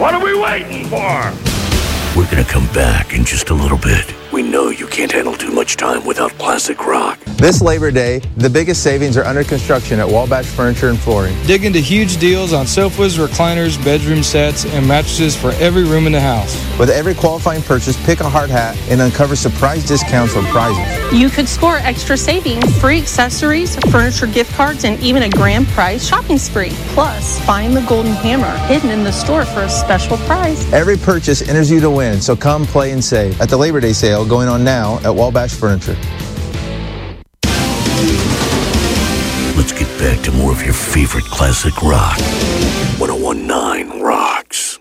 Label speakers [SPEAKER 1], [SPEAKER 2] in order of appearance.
[SPEAKER 1] What are we waiting for?
[SPEAKER 2] We're gonna come back in just a little bit. We know you can't handle too much time without classic rock.
[SPEAKER 3] This Labor Day, the biggest savings are under construction at Wabash Furniture and Flooring.
[SPEAKER 4] Dig into huge deals on sofas, recliners, bedroom sets, and mattresses for every room in the house.
[SPEAKER 3] With every qualifying purchase, pick a hard hat and uncover surprise discounts on prizes.
[SPEAKER 5] You could score extra savings, free accessories, furniture gift cards, and even a grand prize shopping spree. Plus, find the golden hammer hidden in the store for a special prize.
[SPEAKER 3] Every purchase enters you to win, so come play and save at the Labor Day sale going on now at Wabash Furniture.
[SPEAKER 2] Let's get back to more of your favorite classic rock. 101.9 Rocks.